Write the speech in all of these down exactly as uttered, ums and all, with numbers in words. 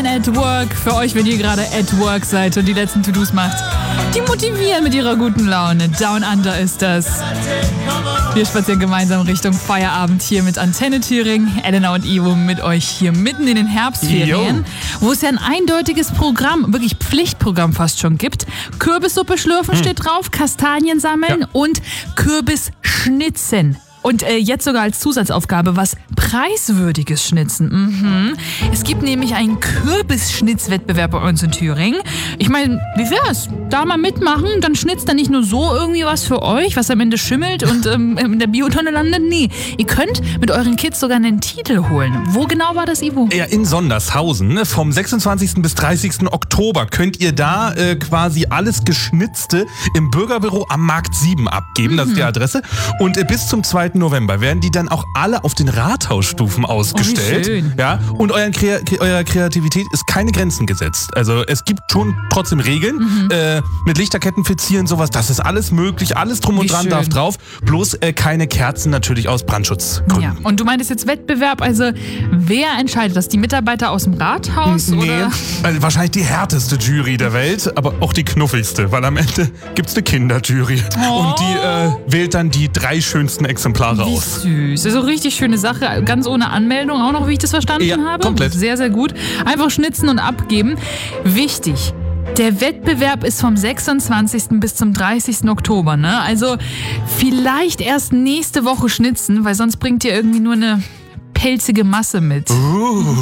at Work. Für euch, wenn ihr gerade at Work seid und die letzten To-Dos macht. Die motivieren mit ihrer guten Laune. Down Under ist das. Wir spazieren gemeinsam Richtung Feierabend hier mit Antenne Thüringen. Elena und Ivo mit euch hier mitten in den Herbstferien, Yo. wo es ja ein eindeutiges Programm, wirklich Pflichtprogramm fast schon gibt. Kürbissuppe schlürfen hm. steht drauf, Kastanien sammeln ja. und Kürbisschnitzen. Und äh, jetzt sogar als Zusatzaufgabe was preiswürdiges Schnitzen. Mhm. Es gibt nämlich einen Kürbisschnitzwettbewerb bei uns in Thüringen. Ich meine, wie wär's? Da mal mitmachen, dann schnitzt da nicht nur so irgendwie was für euch, was am Ende schimmelt und ähm, in der Biotonne landet. Nee, ihr könnt mit euren Kids sogar einen Titel holen. Wo genau war das, Ivo? Ja, in Sondershausen. Ne? Vom sechsundzwanzigsten bis dreißigsten Oktober könnt ihr da äh, quasi alles Geschnitzte im Bürgerbüro am Markt sieben abgeben. Mhm. Das ist die Adresse. Und äh, bis zum zweiten November werden die dann auch alle auf den Rathausstufen ausgestellt. Oh, wie schön. Ja, und euren Kre- eurer Kreativität ist keine Grenzen gesetzt. Also es gibt schon trotzdem Regeln. Mhm. Äh, mit Lichterketten verzieren, sowas, das ist alles möglich. Alles drum und wie dran schön. darf drauf. Bloß äh, keine Kerzen natürlich aus Brandschutzgründen. Ja. Und du meintest jetzt Wettbewerb, also wer entscheidet das? Die Mitarbeiter aus dem Rathaus? Nee, oder? Also wahrscheinlich die härteste Jury der Welt, aber auch die knuffigste, weil am Ende gibt's eine Kinderjury. Oh. Und die äh, wählt dann die drei schönsten Exemplare Wie aus. süß. Also richtig schöne Sache, ganz ohne Anmeldung auch noch, wie ich das verstanden ja, habe. Komplett. Sehr, sehr gut. Einfach schnitzen und abgeben. Wichtig. Der Wettbewerb ist vom sechsundzwanzigsten bis zum dreißigsten Oktober, ne? Also vielleicht erst nächste Woche schnitzen, weil sonst bringt ihr irgendwie nur eine pelzige Masse mit. Uh,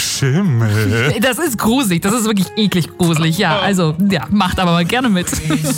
Schimmel. Das ist gruselig, das ist wirklich eklig gruselig. Ja, also, ja, macht aber mal gerne mit.